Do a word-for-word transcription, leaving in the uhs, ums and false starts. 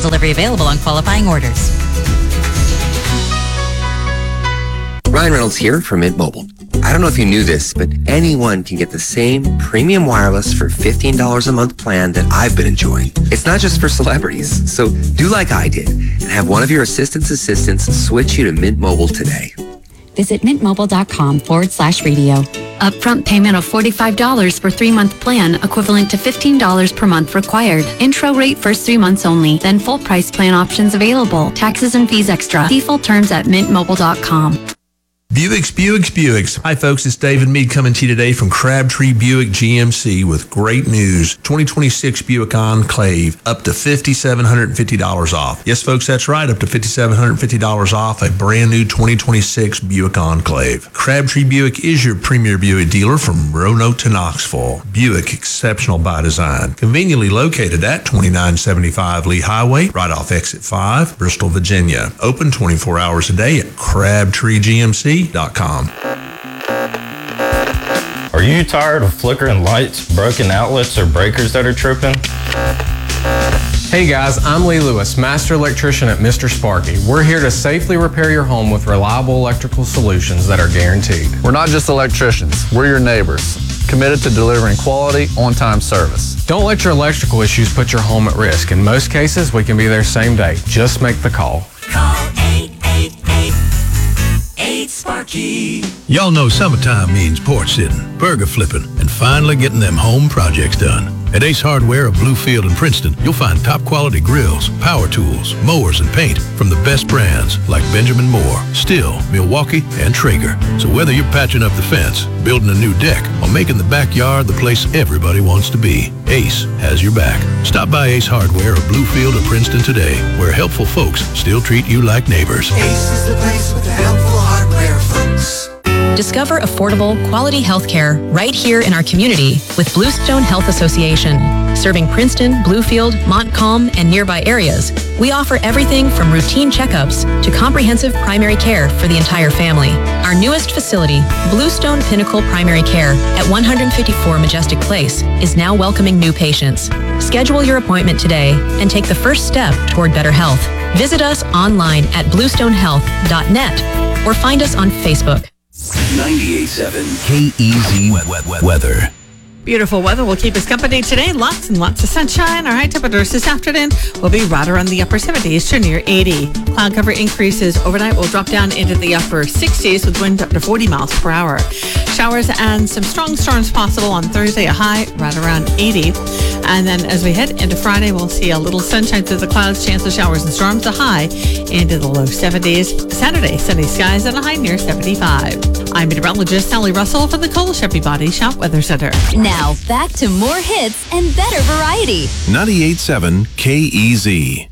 Delivery available on qualifying orders. Ryan Reynolds here from Mint Mobile. I don't know if you knew this, but anyone can get the same premium wireless for fifteen dollars a month plan that I've been enjoying. It's not just for celebrities. So do like I did and have one of your assistant's assistants switch you to Mint Mobile today. Visit mintmobile.com forward slash radio. Upfront payment of forty-five dollars for three-month plan, equivalent to fifteen dollars per month required. Intro rate first three months only, then full price plan options available. Taxes and fees extra. See full terms at mint mobile dot com. Buicks, Buicks, Buicks. Hi, folks. It's David Mead coming to you today from Crabtree Buick G M C with great news. twenty twenty-six Buick Enclave, up to five thousand seven hundred fifty dollars off. Yes, folks, that's right, up to five thousand seven hundred fifty dollars off a brand new twenty twenty-six Buick Enclave. Crabtree Buick is your premier Buick dealer from Roanoke to Knoxville. Buick, exceptional by design. Conveniently located at twenty-nine seventy-five Lee Highway, right off Exit five, Bristol, Virginia. Open twenty-four hours a day at crabtree G M C dot com. Are you tired of flickering lights, broken outlets, or breakers that are tripping? Hey guys, I'm Lee Lewis, Master Electrician at Mister Sparky. We're here to safely repair your home with reliable electrical solutions that are guaranteed. We're not just electricians, we're your neighbors, committed to delivering quality, on-time service. Don't let your electrical issues put your home at risk. In most cases, we can be there same day. Just make the call. Call eight eight eight, eight Sparky. Y'all know summertime means porch sitting, burger flipping, and finally getting them home projects done. At Ace Hardware of Bluefield and Princeton, you'll find top quality grills, power tools, mowers, and paint from the best brands like Benjamin Moore, Stihl, Milwaukee, and Traeger. So whether you're patching up the fence, building a new deck, or making the backyard the place everybody wants to be, Ace has your back. Stop by Ace Hardware of Bluefield or Princeton today, where helpful folks still treat you like neighbors. Ace is the place with the helpful hardware, folks. Discover affordable, quality health care right here in our community with Bluestone Health Association. Serving Princeton, Bluefield, Montcalm, and nearby areas, we offer everything from routine checkups to comprehensive primary care for the entire family. Our newest facility, Bluestone Pinnacle Primary Care at one fifty-four Majestic Place, is now welcoming new patients. Schedule your appointment today and take the first step toward better health. Visit us online at bluestone health dot net or find us on Facebook. ninety-eight point seven K E Z Weather. Beautiful weather will keep us company today. Lots and lots of sunshine. Our high temperatures this afternoon will be right around the upper seventies to near eighty. Cloud cover increases overnight will drop down into the upper sixties with winds up to forty miles per hour. Showers and some strong storms possible on Thursday, a high right around eighty. And then as we head into Friday, we'll see a little sunshine through the clouds, chance of showers and storms, a high into the low seventies. Saturday, sunny skies and a high near seventy-five. I'm meteorologist Sally Russell for the Cole Sheppy Body Shop Weather Center. Now, back to more hits and better variety. ninety-eight point seven K E Z.